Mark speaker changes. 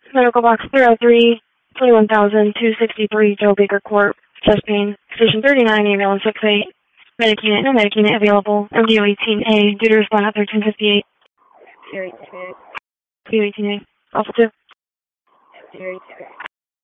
Speaker 1: Medical box 303, 21,263, Joe Baker Court, chest pain, station 39, ambulance 68, Medicaid, no Medicaid available, MDO 18A, due to respond at 1358.
Speaker 2: Area 2.
Speaker 1: MDO 18A, Alpha 2.
Speaker 2: Area 2.